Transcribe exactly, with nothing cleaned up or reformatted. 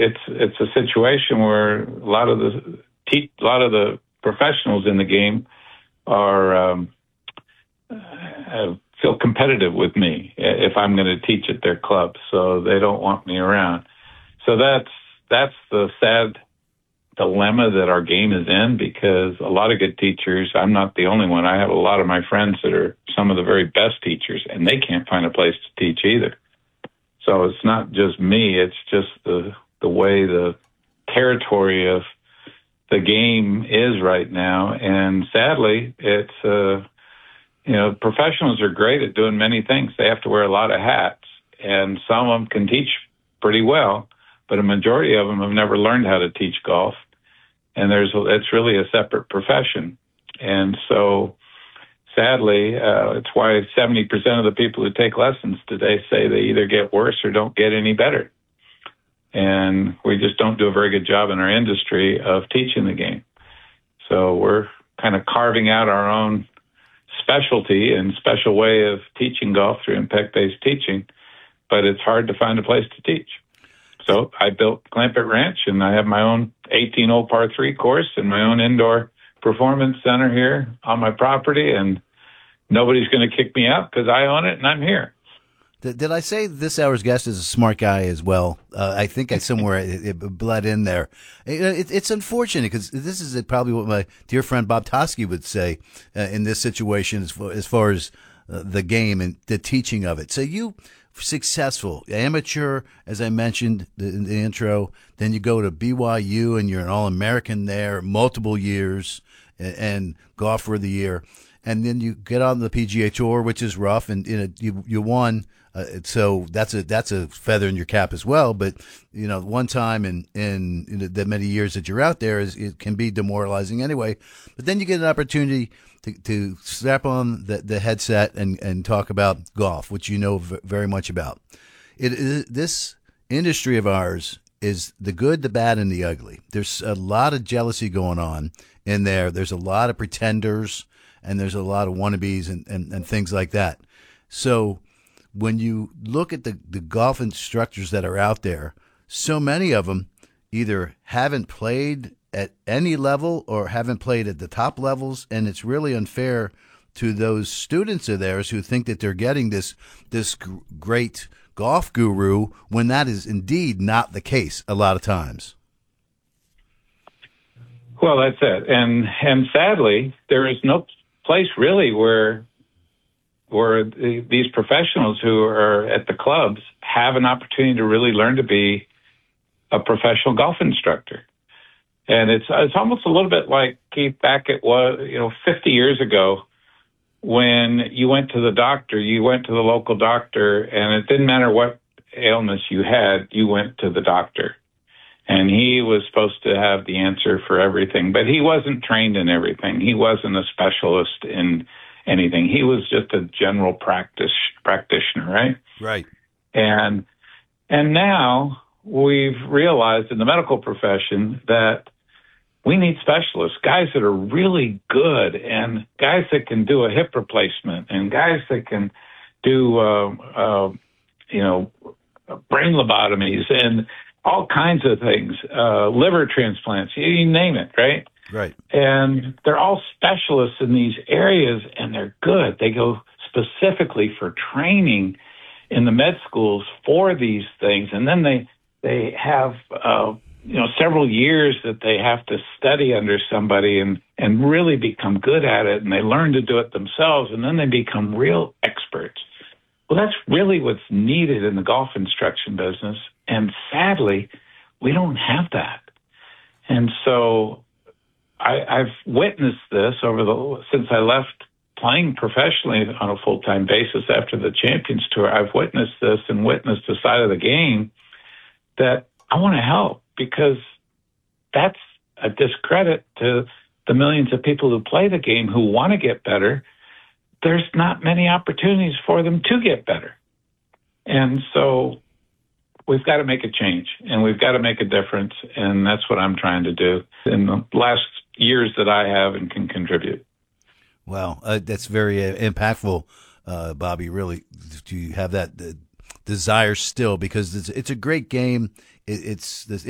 it's it's a situation where a lot of the te- a lot of the professionals in the game are um, uh, feel competitive with me if I'm going to teach at their club, so they don't want me around. So that's that's the sad dilemma that our game is in, because a lot of good teachers, I'm not the only one. I have a lot of my friends that are some of the very best teachers, and they can't find a place to teach either. So it's not just me, it's just the the way the territory of the game is right now. And sadly, it's, uh, you know, professionals are great at doing many things. They have to wear a lot of hats, and some of them can teach pretty well, but a majority of them have never learned how to teach golf. And there's it's really a separate profession. And so sadly, uh, it's why seventy percent of the people who take lessons today say they either get worse or don't get any better. And we just don't do a very good job in our industry of teaching the game. So we're kind of carving out our own specialty and special way of teaching golf through impact-based teaching, but it's hard to find a place to teach. So I built Clampett Ranch, and I have my own eighteen-hole par three course and my own indoor performance center here on my property, and nobody's going to kick me out because I own it and I'm here. Did, did I say this hour's guest is a smart guy as well? Uh, I think I somewhere it, it bled in there. It, it, it's unfortunate because this is probably what my dear friend Bob Toski would say uh, in this situation as far as, far as uh, the game and the teaching of it. So you successful amateur, as I mentioned in the intro, then you go to B Y U and you're an All-American there multiple years and, and golfer of the year. And then you get on the P G A Tour, which is rough, and you know, you you won. Uh, so that's a that's a feather in your cap as well. But you know, one time in in, in the many years that you're out there is it can be demoralizing anyway. But then you get an opportunity to to strap on the, the headset and, and talk about golf, which you know v- very much about. It is this industry of ours is the good, the bad, and the ugly. There's a lot of jealousy going on in there. There's a lot of pretenders. And there's a lot of wannabes and, and, and things like that. So when you look at the, the golf instructors that are out there, so many of them either haven't played at any level or haven't played at the top levels, and it's really unfair to those students of theirs who think that they're getting this this g- great golf guru when that is indeed not the case a lot of times. Well, that's it. And and sadly, there is no place really where where the, these professionals who are at the clubs have an opportunity to really learn to be a professional golf instructor. And it's it's almost a little bit like, Keith, back at what you know fifty years ago, when you went to the doctor, you went to the local doctor, and it didn't matter what ailments you had, you went to the doctor. And he was supposed to have the answer for everything, but he wasn't trained in everything. He wasn't a specialist in anything. He was just a general practice practitioner, right? Right. And and now we've realized in the medical profession that we need specialists, guys that are really good, and guys that can do a hip replacement, and guys that can do, uh, uh, you know, brain lobotomies, and all kinds of things, uh, liver transplants, you name it, right? Right. And they're all specialists in these areas, and they're good. They go specifically for training in the med schools for these things, and then they they have uh, you know several years that they have to study under somebody and and really become good at it, and they learn to do it themselves, and then they become real experts. Well, that's really what's needed in the golf instruction business. And sadly, we don't have that. And so I, I've witnessed this over the since I left playing professionally on a full-time basis after the Champions Tour. I've witnessed this and witnessed the side of the game that I want to help, because that's a discredit to the millions of people who play the game who want to get better. There's not many opportunities for them to get better. And so we've got to make a change, and we've got to make a difference, and that's what I'm trying to do in the last years that I have and can contribute. Wow, uh, that's very uh, impactful, uh, Bobby, really, to have that uh, desire still, because it's, it's a great game. It, it's this